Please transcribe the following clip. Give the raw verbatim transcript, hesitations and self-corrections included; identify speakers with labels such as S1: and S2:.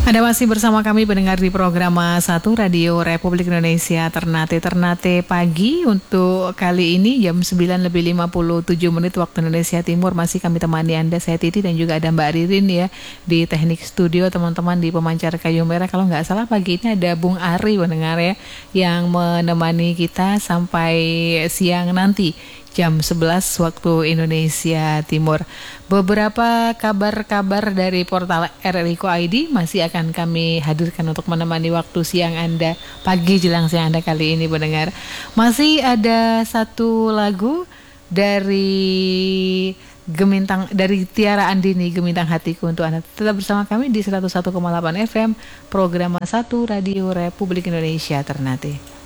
S1: Anda masih bersama kami pendengar di program satu Radio Republik Indonesia Ternate Ternate Pagi. Untuk kali ini jam sembilan lebih lima puluh tujuh menit waktu Indonesia Timur. Masih kami temani Anda, saya Titi dan juga ada Mbak Ririn ya di teknik studio, teman-teman di pemancar kayu merah. Kalau nggak salah pagi ini ada Bung Ari pendengar ya yang menemani kita sampai siang nanti jam sebelas waktu Indonesia Timur. Beberapa kabar-kabar dari portal R R I Ko I D masih akan kami hadirkan untuk menemani waktu siang Anda, pagi jelang siang Anda kali ini pendengar. Masih ada satu lagu dari Gemintang, dari Tiara Andini, Gemintang Hatiku untuk Anda. Tetap bersama kami di seratus satu koma delapan F M, program satu Radio Republik Indonesia Ternate.